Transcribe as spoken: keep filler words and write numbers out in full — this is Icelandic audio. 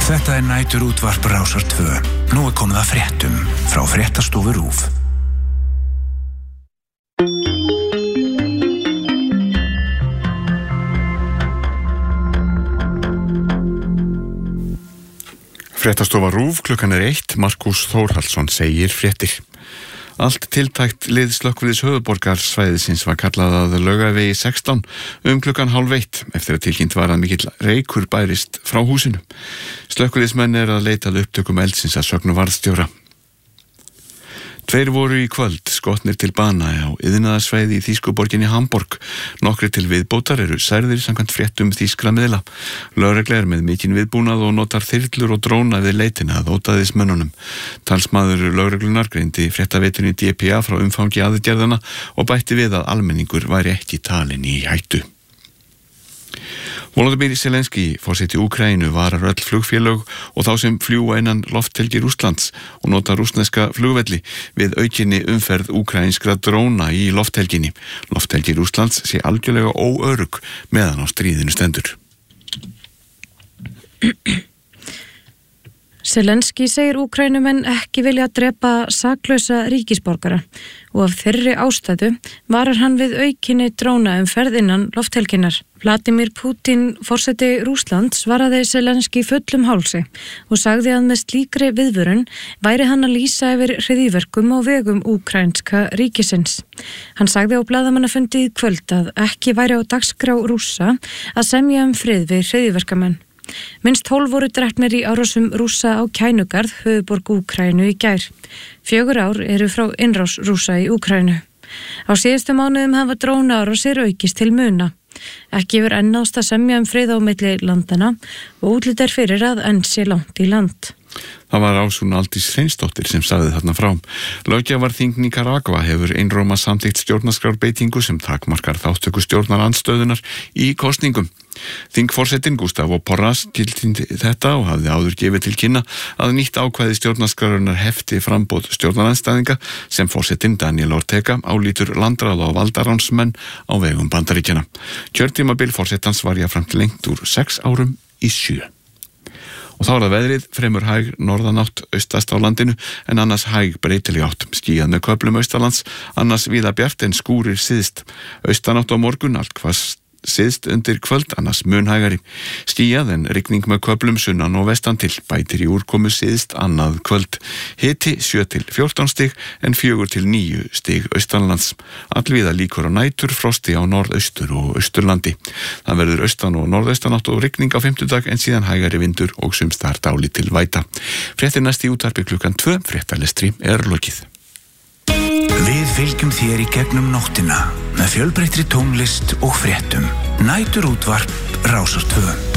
Þetta er nætur útvarp Rásar tvö. Nú er komið að fréttum frá fréttastofu RÚV. Fréttastofa RÚV, klukkan er eitt, Markús Þórhallsson segir fréttir. Allt tiltækt lið slökkviðis höfuðborgarsvæðisins var kallað að Laugavegi sextán um klukkan hálf eitt eftir að tilkynnt var að mikill reykur bærist frá húsinu. Slökkviðismenn er að leita að upptökum eldsins að sögn varðstjóra. Tveir voru í kvöld skotnir til bana á iðnaðarsvæði í þýskuborginni Hamborg. Nokkrir til viðbótar eru særðir samkvæmt fréttum þýskra miðla. Lögregla er með mikinn viðbúnað og notar þyrlur og dróna við leitina að ódæðismönnunum. Talsmaður lögreglunar greindi fréttaveitunni D P A frá umfangi aðgerðana og bætti við að almenningur væri ekki talinn í hættu. Volodymyr Zelenský, forseti Úkraínu, varar öll flugfélög og þá sem fljúga innan lofthelgi Rússlands og nota rússneska flugvelli við aukinni umferð úkraínskra dróna í lofthelginni. Lofthelgi Rússlands sé algjörlega óörugg meðan á stríðinu stendur. Zelenský segir Úkraínumenn ekki vilja drepa saklausa ríkisborgara og af þeirri ástæðu varar hann við aukinni dróna um ferð innan lofthelginnar. Vladimir Putin, forseti Rússlands, svaraði Zelenský fullum hálsi og sagði að með slíkri viðvörun væri hann að lýsa yfir hryðjuverkum á vegum úkraínska ríkisins. Hann sagði á blaðamannafundi í kvöld að ekki væri á dagskrá Rússa að semja um frið við hryðjuverkamenn. Minnst tólf voru drepnir í árásum Rússa á Kænugarð, höfuðborg Úkraínu í gær. Fjögur ár eru frá innrás Rússa í Úkraínu. Á síðustu mánuðum hafa drónaárásir aukist til muna. Ekki yfir enn náðst að semja um frið á milli landana og útlit er fyrir að enn sé langt í land. Það var Ásún Aldís Hreinsdóttir sem sagði þarna frá. Löggjafarþing Nicaragua hefur einróma samþykkt stjórnarskrárbreytingu sem takmarkar þáttöku stjórnarandstöðunar í kosningum. Þingforsetinn Gustavo Porras tilkynnti þetta og hafði áður gefið til kynna að nýtt ákvæði stjórnarskrárinnar hefti framboð stjórnarandstæðinga sem forsetinn Daniel Ortega álítur landráða og valdaránsmenn á vegum Bandaríkjanna. Kjörtímabil forsetans var jafnframt lengt úr sex árum í sjö. Og þá er það veðrið, fremur hæg norðanátt austast á landinu en annars hæg breytileg átt. Skýjað með köflum austalands, annars víða bjart en skúrir syðst. Austanátt á morgun, allt hvasst syðst undir kvöld, annars mun hægari. Skýjað en rigning með köflum sunnan og vestan til, bætir í úrkomu syðst annað kvöld. Hiti sjö til fjórtán stig en fjögur til níu stig austanlands. Allvíða líkur á nætur, frosti á norðaustur og austurlandi. Það verður austan og norðaustanátt og rigning á fimmtudag en síðan hægari vindur og sums þar dálítil væta. Fréttir næst í útvarpi klukkan tvö, fréttalestri er lokið. Við fylgjum þér í gegnum nóttina með fjölbreyttri tónlist og fréttum. Nætur útvarp Rásar tvö.